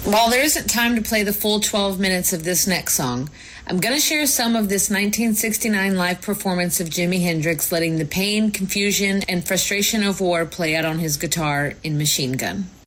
While there isn't time to play the full 12 minutes of this next song, I'm going to share some of this 1969 live performance of Jimi Hendrix letting the pain, confusion, and frustration of war play out on his guitar in Machine Gun.